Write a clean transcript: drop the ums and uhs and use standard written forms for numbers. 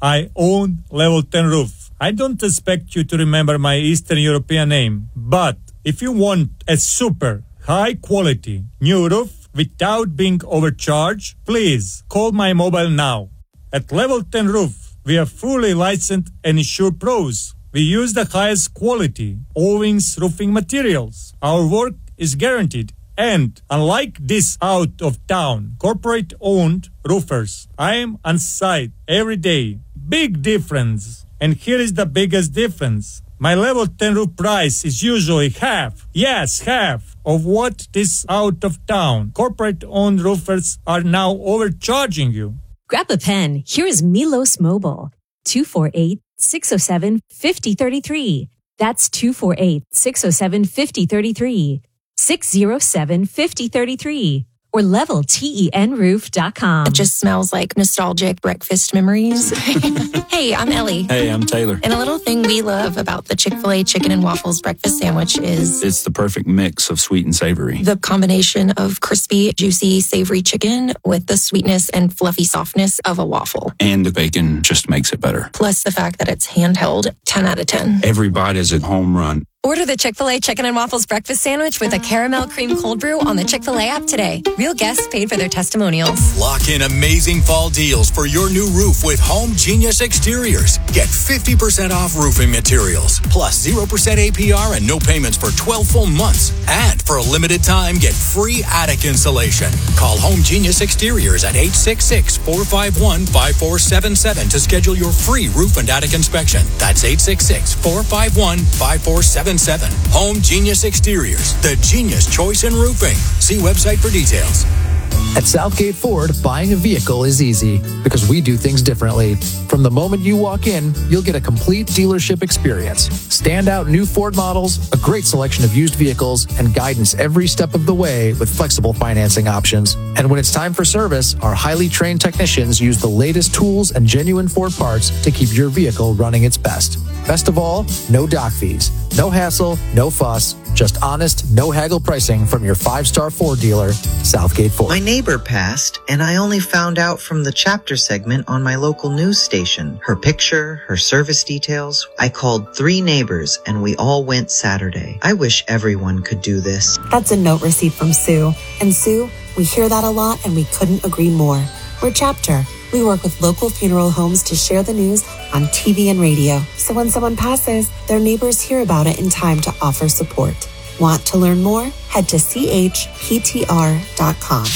I own Level 10 Roof. I don't expect you to remember my Eastern European name, but if you want a super high quality new roof without being overcharged, please call my mobile now. At Level 10 Roof, we are fully licensed and insured pros. We use the highest quality Owings roofing materials. Our work is guaranteed. And unlike these out-of-town corporate-owned roofers, I am on site every day. Big difference. And here is the biggest difference. My Level 10 roof price is usually half of what these out-of-town corporate-owned roofers are now overcharging you. Grab a pen. Here is Milos Mobile. 248-607-5033. That's 248-607-5033. 607-5033. Or leveltenroof.com. It just smells like nostalgic breakfast memories. Hey, I'm Ellie. Hey, I'm Taylor. And a little thing we love about the Chick-fil-A chicken and waffles breakfast sandwich is... It's the perfect mix of sweet and savory. The combination of crispy, juicy, savory chicken with the sweetness and fluffy softness of a waffle. And the bacon just makes it better. Plus the fact that it's handheld, 10 out of 10. Every bite is a home run. Order the Chick-fil-A Chicken and Waffles Breakfast Sandwich with a caramel cream cold brew on the Chick-fil-A app today. Real guests paid for their testimonials. Lock in amazing fall deals for your new roof with Home Genius Exteriors. Get 50% off roofing materials, plus 0% APR and no payments for 12 full months. And for a limited time, get free attic insulation. Call Home Genius Exteriors at 866-451-5477 to schedule your free roof and attic inspection. That's 866-451-5477. Home Genius Exteriors, the genius choice in roofing. See website for details. At Southgate Ford, buying a vehicle is easy because we do things differently. From the moment you walk in, you'll get a complete dealership experience. Standout new Ford models, a great selection of used vehicles, and guidance every step of the way with flexible financing options. And when it's time for service, our highly trained technicians use the latest tools and genuine Ford parts to keep your vehicle running its best. Best of all, no dock fees. No hassle, no fuss, just honest, no haggle pricing from your 5-star Ford dealer, Southgate Ford. My neighbor passed, and I only found out from the chapter segment on my local news station. Her picture, her service details. I called 3 neighbors, and we all went Saturday. I wish everyone could do this. That's a note receipt from Sue. And Sue, we hear that a lot, and we couldn't agree more. We're Chapter. We work with local funeral homes to share the news on TV and radio. So when someone passes, their neighbors hear about it in time to offer support. Want to learn more? Head to chptr.com.